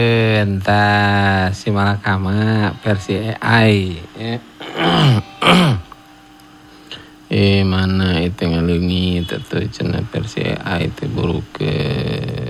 Entah si Malakama versi AI ya. Mana itu ngalungi tentu cenah versi AI itu buruk